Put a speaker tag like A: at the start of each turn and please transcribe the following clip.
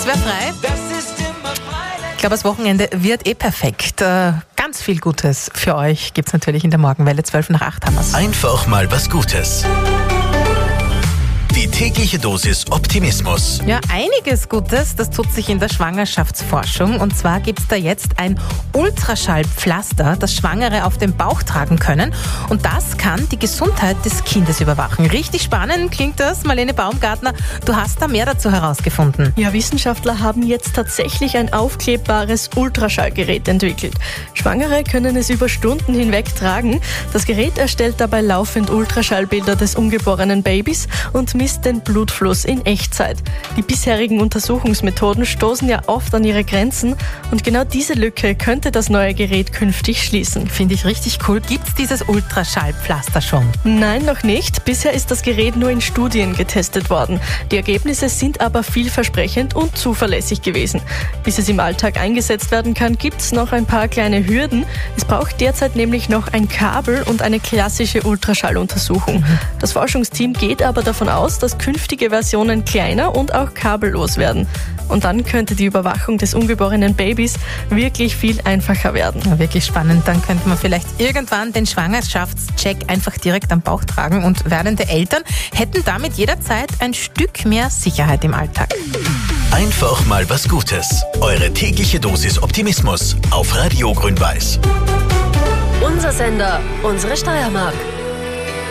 A: Das wäre frei. Ich glaube, das Wochenende wird perfekt. Ganz viel Gutes für euch gibt es natürlich in der Morgenwelle. 7:55 haben wir's.
B: Einfach mal was Gutes. Die tägliche Dosis Optimismus.
A: Ja, einiges Gutes, das tut sich in der Schwangerschaftsforschung. Und zwar gibt es da jetzt ein Ultraschallpflaster, das Schwangere auf dem Bauch tragen können. Und das kann die Gesundheit des Kindes überwachen. Richtig spannend klingt das. Marlene Baumgartner, du hast da mehr dazu herausgefunden.
C: Ja, Wissenschaftler haben jetzt tatsächlich ein aufklebbares Ultraschallgerät entwickelt. Schwangere können es über Stunden hinweg tragen. Das Gerät erstellt dabei laufend Ultraschallbilder des ungeborenen Babys und misst den Blutfluss in Echtzeit. Die bisherigen Untersuchungsmethoden stoßen ja oft an ihre Grenzen und genau diese Lücke könnte das neue Gerät künftig schließen.
A: Finde ich richtig cool. Gibt es dieses Ultraschallpflaster schon?
C: Nein, noch nicht. Bisher ist das Gerät nur in Studien getestet worden. Die Ergebnisse sind aber vielversprechend und zuverlässig gewesen. Bis es im Alltag eingesetzt werden kann, gibt es noch ein paar kleine Hürden. Es braucht derzeit nämlich noch ein Kabel und eine klassische Ultraschalluntersuchung. Das Forschungsteam geht aber davon aus, dass künftige Versionen kleiner und auch kabellos werden. Und dann könnte die Überwachung des ungeborenen Babys wirklich viel einfacher werden.
A: Ja, wirklich spannend. Dann könnte man vielleicht irgendwann den Schwangerschaftscheck einfach direkt am Bauch tragen und werdende Eltern hätten damit jederzeit ein Stück mehr Sicherheit im Alltag.
B: Einfach mal was Gutes. Eure tägliche Dosis Optimismus auf Radio Grün-Weiß.
D: Unser Sender, unsere Steiermark.